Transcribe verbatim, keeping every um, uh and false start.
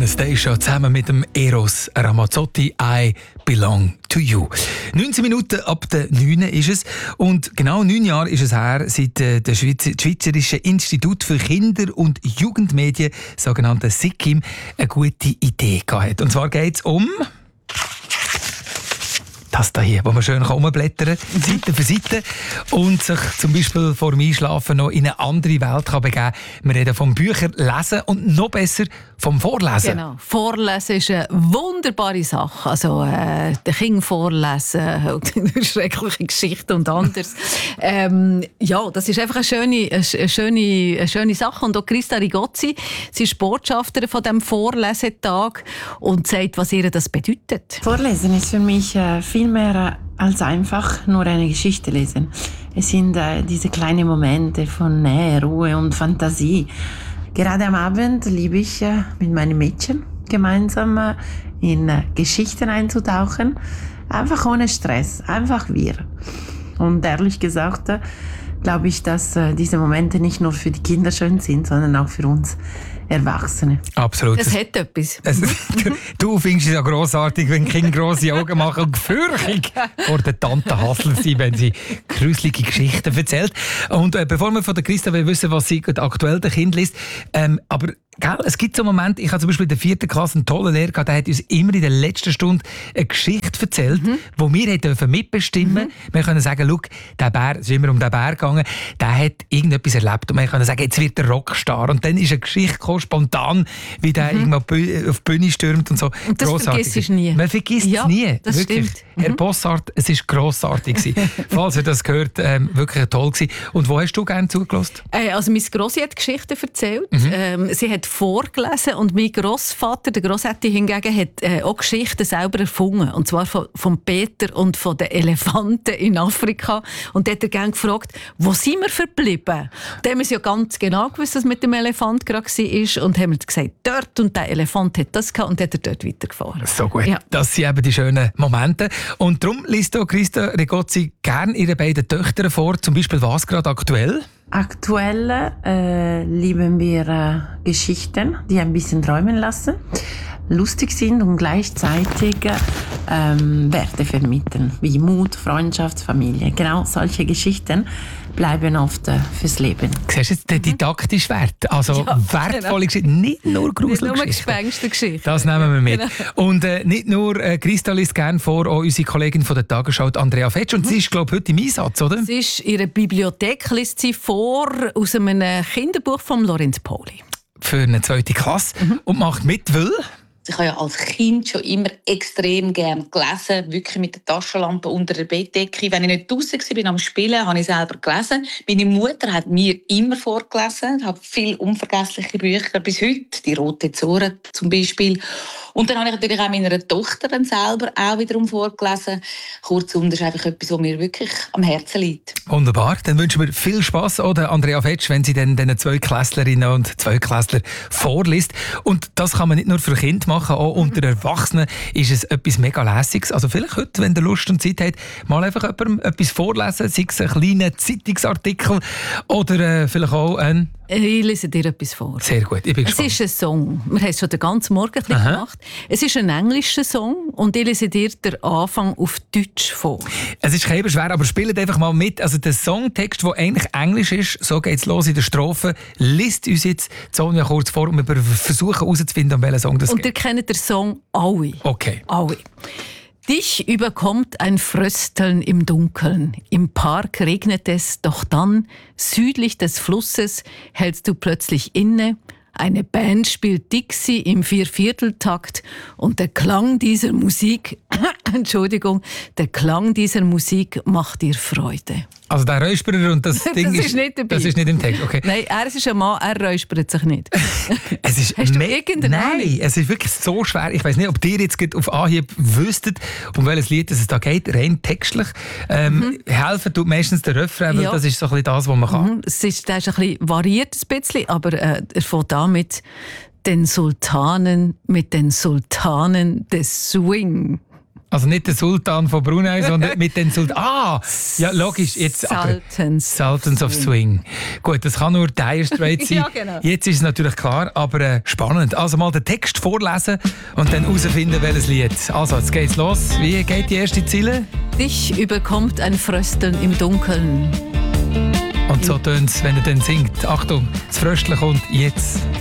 Anastacia zusammen mit dem Eros Ramazzotti «I Belong to You». neunzehn Minuten ab der neun ist es. Und genau neun Jahre ist es her, seit äh, das Schweizerische Institut für Kinder- und Jugendmedien, sogenannte SIKIM, eine gute Idee hatte. Und zwar geht es um das hier, wo man schön umblättern kann, Seite für Seite, und sich zum Beispiel vor dem Einschlafen noch in eine andere Welt kann begeben kann. Wir reden vom Bücher lesen und noch besser vom Vorlesen. Genau, Vorlesen ist eine wunderbare Sache. Also äh, den Kindern vorlesen, schreckliche Geschichten und anderes. ähm, ja, das ist einfach eine schöne, eine, schöne, eine schöne Sache. Und auch Christa Rigozzi, sie ist Botschafterin von diesem Vorlesetag und sagt, was ihr das bedeutet. Vorlesen ist für mich äh, viel mehr als einfach nur eine Geschichte lesen. Es sind äh, diese kleinen Momente von Nähe, Ruhe und Fantasie. Gerade am Abend liebe ich äh, mit meinen Mädchen gemeinsam äh, in äh, Geschichten einzutauchen. Einfach ohne Stress, einfach wir. Und ehrlich gesagt äh, glaube ich, dass äh, diese Momente nicht nur für die Kinder schön sind, sondern auch für uns Erwachsene. Absolut. Das hat etwas. Es, du, du findest es ja grossartig, wenn Kinder grosse Augen machen und gefürchtig vor der Tante Hassel sind, wenn sie gruselige Geschichten erzählt. Und äh, bevor wir von der Christa wissen, was sie aktuell den Kind liest, ähm, aber gell, es gibt so Momente, ich habe zum Beispiel in der vierten Klasse einen tollen Lehrer gehabt, der hat uns immer in der letzten Stunde eine Geschichte erzählt, mhm. wo wir dürfen mitbestimmen. Mhm. Wir können sagen, schau, der Bär, es ist immer um den Bär gegangen, der hat irgendetwas erlebt und wir können sagen, jetzt wird der Rockstar. Und dann ist eine Geschichte gekommen, spontan, wie der mhm. irgendwann auf die Bühne stürmt und so. Und das vergisst du nie. Man vergisst ja, es nie. Das wirklich. Stimmt. Herr Mhm. Bossart, es war grossartig gewesen. Falls ihr das gehört, ähm, wirklich toll gewesen. Und wo hast du gerne zugelassen? Äh, also meine Grossi hat Geschichten erzählt. Mhm. Ähm, sie hat vorgelesen und mein Grossvater, der Grossetti hingegen, hat äh, auch Geschichten selber erfunden. Und zwar von, von Peter und von den Elefanten in Afrika. Und dort hat er gerne gefragt, wo sind wir verblieben? Da haben wir ja ganz genau gewusst, was mit dem Elefant gerade war. Und haben gesagt, dort, und der Elefant hat das gehabt, und hat er dort weitergefahren. So gut. Ja. Das sind eben die schönen Momente. Und darum liest auch Christa Rigozzi gerne ihre beiden Töchter vor. Zum Beispiel was gerade aktuell? Aktuell äh, lieben wir äh, Geschichten, die ein bisschen träumen lassen, lustig sind und gleichzeitig ähm, Werte vermitteln, wie Mut, Freundschaft, Familie. Genau solche Geschichten bleiben oft äh, fürs Leben. Siehst du jetzt den didaktischen Wert? Also ja, wertvolle Geschichten, nicht nur gruselige Nicht nur Geschichten. Gespenstergeschichten. Das nehmen wir mit. Genau. Und äh, nicht nur äh, Christa liest gerne vor, auch unsere Kollegin von der Tagesschau, Andrea Fetsch. Und mhm. sie ist, glaube ich, heute im Einsatz, oder? Sie ist in ihrer Bibliothek, liest sie vor aus einem Kinderbuch von Lorenz Pauli. Für eine zweite Klasse. Mhm. Und macht mit, weil... Ich habe ja als Kind schon immer extrem gerne gelesen, wirklich mit der Taschenlampe unter der Bettdecke. Wenn ich nicht draussen war am Spielen, habe ich selber gelesen. Meine Mutter hat mir immer vorgelesen. Ich habe viele unvergessliche Bücher bis heute, die «Rote Zora» zum Beispiel. Und dann habe ich natürlich auch meiner Tochter dann selber auch wiederum vorgelesen. Kurzum, das ist einfach etwas, was mir wirklich am Herzen liegt. Wunderbar. Dann wünschen wir viel Spass, oder Andrea Fetsch, wenn sie dann den Zweiklässlerinnen und Zweiklässler vorliest. Und das kann man nicht nur für Kinder machen, auch unter Erwachsenen ist es etwas mega Lässiges. Also vielleicht heute, wenn ihr Lust und Zeit habt, mal einfach jemandem etwas vorlesen, sei es ein kleiner Zeitungsartikel oder äh, vielleicht auch ein... Ich lese dir etwas vor. Sehr gut, ich bin gespannt. Es ist ein Song. Wir haben es schon den ganzen Morgen ein bisschen gemacht. Es ist ein englischer Song und ich lese dir den Anfang auf Deutsch vor. Es ist kein schwer, aber spielt einfach mal mit. Also der Songtext, der eigentlich Englisch ist, so geht es los in der Strophe, liest uns jetzt Sonja kurz vor und wir versuchen herauszufinden, um welchen Song das geht. Und ihr kennt den Song alle. Okay. Alle. Dich überkommt ein Frösteln im Dunkeln. Im Park regnet es, doch dann, südlich des Flusses, hältst du plötzlich inne. Eine Band spielt Dixie im Viervierteltakt und der Klang dieser Musik, Entschuldigung, der Klang dieser Musik macht dir Freude. Also der Räusperer und das Ding das ist, ist nicht dabei. Das ist nicht im Text, okay. Nein, er ist ein Mann, er räuspert sich nicht. Es ist Hast du me- irgendeine Nein, Ahnung? es ist wirklich so schwer. Ich weiss nicht, ob ihr jetzt gerade auf Anhieb wüsstet, um welches Lied es da geht, rein textlich. Ähm, Mhm. Helfen tut meistens der Refrain, weil Ja. das ist so ein bisschen das, was man kann. Mhm. Es ist, der ist ein bisschen variiert, ein bisschen, aber äh, er fängt an mit den Sultanen, mit den Sultanen des Swing. Also nicht der Sultan von Brunei, sondern mit den Sultan. Ah, ja, logisch. Jetzt, Sultans. Sultans of Swing. Gut, das kann nur Dire Straits sein. Ja, genau. Jetzt ist es natürlich klar, aber äh, spannend. Also mal den Text vorlesen und dann herausfinden, welches Lied. Also, jetzt geht's los. Wie geht die erste Ziele? Dich überkommt ein Frösteln im Dunkeln. Und so tönt es, wenn er dann singt. Achtung, das Frösteln kommt jetzt.